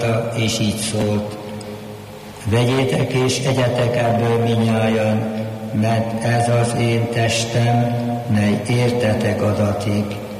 és így szólt: vegyétek és egyetek ebből minnyájan, mert ez az én testem, mely értetek adatik.